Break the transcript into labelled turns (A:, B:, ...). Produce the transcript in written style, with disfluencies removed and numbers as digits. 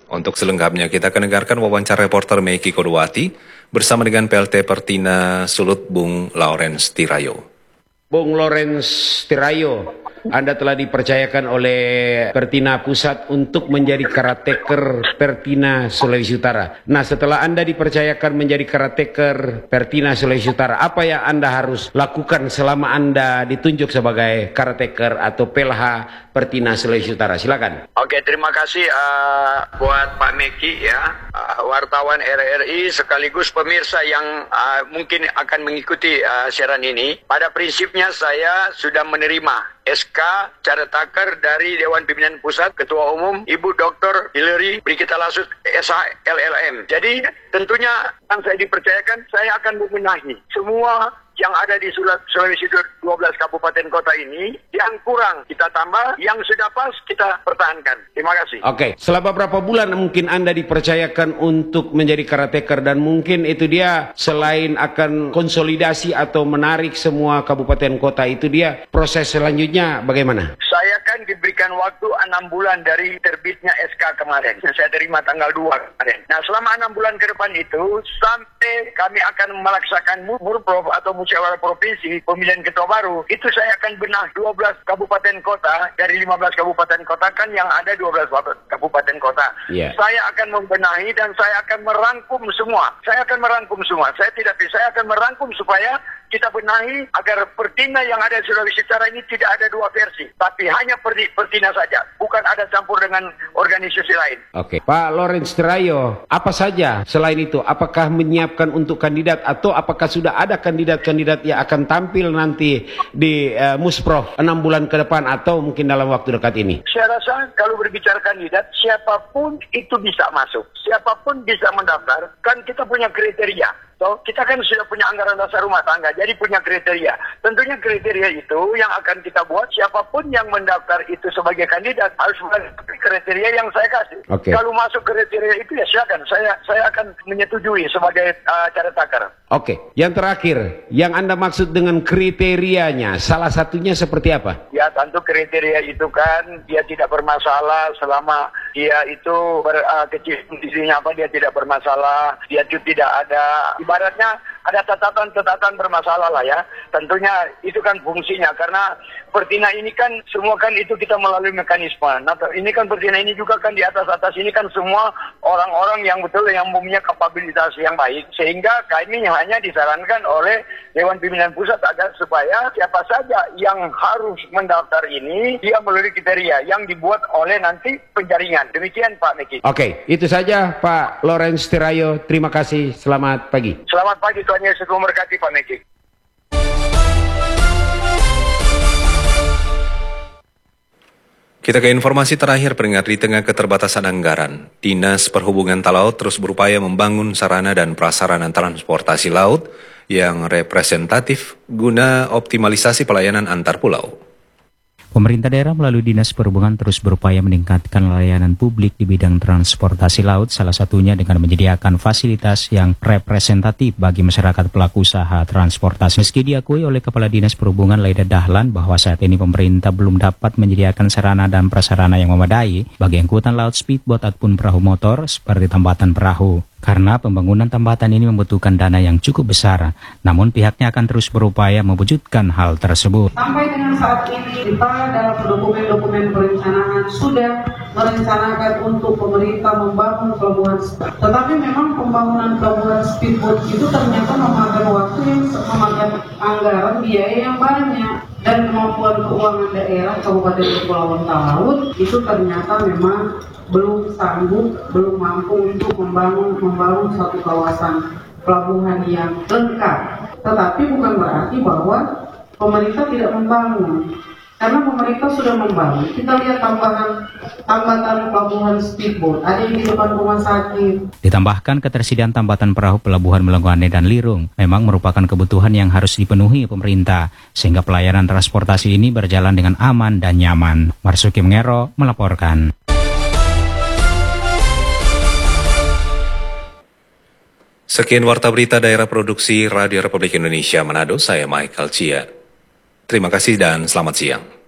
A: Untuk selengkapnya kita akan dengarkan wawancara reporter Meiki Kodowati bersama dengan PLT Pertina Sulut Bung Lawrence Tirayo.
B: Bung Lawrence Tirayo, Anda telah dipercayakan oleh Pertina Pusat untuk menjadi karateker Pertina Sulawesi Utara. Nah, setelah Anda dipercayakan menjadi karateker Pertina Sulawesi Utara, apa yang Anda harus lakukan selama Anda ditunjuk sebagai karateker atau PLH Pertina Sulawesi Utara? Silakan.
C: Oke, terima kasih buat Pak Meki ya, wartawan RRI sekaligus pemirsa yang mungkin akan mengikuti siaran ini. Pada prinsipnya saya sudah menerima SK Caretaker dari Dewan Pimpinan Pusat, Ketua Umum Ibu Dr. Hillary Brigita Lasut SH LLM. Jadi tentunya yang saya dipercayakan, saya akan membenahi semua yang ada di Sulawesi 12 kabupaten kota ini. Yang kurang kita tambah, yang sudah pas kita pertahankan. Terima kasih.
B: Oke, selama berapa bulan mungkin Anda dipercayakan untuk menjadi karateker, dan mungkin itu dia selain akan konsolidasi atau menarik semua kabupaten kota, itu dia proses selanjutnya bagaimana?
C: Saya kan diberikan waktu 6 bulan dari terbitnya SK kemarin. Saya terima tanggal 2 kemarin. Nah, selama 6 bulan ke depan itu sampai kami akan melaksanakan Murprov atau Musyawarah Provinsi pemilihan ketua baru, itu saya akan benah 12 kabupaten kota. Dari 15 kabupaten kota kan yang ada 12 kabupaten kota.
B: Yeah.
C: Saya akan membenahi dan saya akan merangkum semua. Saya akan merangkum supaya kita benahi agar Pertina yang ada di Sulawesi Utara ini tidak ada dua versi, tapi hanya Pertina saja, bukan ada campur dengan organisasi lain.
B: Oke, Pak Lawrence Tirayo, apa saja selain itu? Apakah menyiapkan untuk kandidat, atau apakah sudah ada kandidat-kandidat yang akan tampil nanti di Musprov 6 bulan ke depan atau mungkin dalam waktu dekat ini?
C: Saya rasa kalau berbicara kandidat, siapapun itu bisa masuk, siapapun bisa mendaftar. Kan kita punya kriteria. So, kita kan sudah punya anggaran dasar rumah tangga, jadi punya kriteria. Tentunya kriteria itu yang akan kita buat, siapapun yang mendaftar itu sebagai kandidat harus melengkapi kriteria yang saya kasih.
B: Okay.
C: Kalau masuk kriteria itu ya silakan, saya akan menyetujui sebagai caretaker.
B: Oke, yang terakhir, yang Anda maksud dengan kriterianya, salah satunya seperti apa?
C: Ya, tentu kriteria itu kan dia tidak bermasalah selama dia itu kecil isinya apa, dia tidak bermasalah, dia itu tidak ada, ibaratnya ada catatan bermasalah lah ya. Tentunya itu kan fungsinya, karena Pertina ini kan semua kan itu kita melalui mekanisme. Nah, ini kan Pertina ini juga kan di atas ini kan semua orang-orang yang betul yang mempunyai kapabilitas yang baik, sehingga kami hanya disarankan oleh Dewan Pimpinan Pusat agar supaya siapa saja yang harus mendaftar ini dia melalui kriteria yang dibuat oleh nanti penjaringan. Demikian Pak Meki.
B: Oke, itu saja Pak Lawrence Tirayo. Terima kasih. Selamat pagi.
C: Selamat pagi, Tuhan Yesus memberkati Pak Meki.
A: Kita ke informasi terakhir pendengar. Di tengah keterbatasan anggaran, Dinas Perhubungan Talaut terus berupaya membangun sarana dan prasarana transportasi laut yang representatif guna optimalisasi pelayanan antar pulau.
D: Pemerintah daerah melalui Dinas Perhubungan terus berupaya meningkatkan layanan publik di bidang transportasi laut, salah satunya dengan menyediakan fasilitas yang representatif bagi masyarakat pelaku usaha transportasi. Meski diakui oleh Kepala Dinas Perhubungan Laida Dahlan bahwa saat ini pemerintah belum dapat menyediakan sarana dan prasarana yang memadai bagi angkutan laut speedboat ataupun perahu motor seperti tambatan perahu. Karena pembangunan tambatan ini membutuhkan dana yang cukup besar, namun pihaknya akan terus berupaya mewujudkan hal tersebut.
E: Sampai dengan saat ini kita dalam dokumen-dokumen perencanaan sudah merencanakan untuk pemerintah membangun pelabuhan. Tetapi memang pembangunan pelabuhan speedboat itu ternyata memakan waktu yang memakan anggaran biaya yang banyak. Dan kemampuan keuangan daerah Kabupaten Kepulauan Talaut itu ternyata memang belum sanggup, belum mampu untuk membangun satu kawasan pelabuhan yang lengkap. Tetapi bukan berarti bahwa pemerintah tidak membangun. Karena pemerintah sudah membangun. Kita lihat tambatan pelabuhan speedboat, ada yang di depan rumah sakit.
D: Ditambahkan ketersediaan tambatan perahu pelabuhan Melenggwane dan Lirung memang merupakan kebutuhan yang harus dipenuhi pemerintah, sehingga pelayanan transportasi ini berjalan dengan aman dan nyaman. Marsuki Mengero melaporkan.
A: Sekian warta berita daerah produksi Radio Republik Indonesia Manado, saya Michael Chia. Terima kasih dan selamat siang.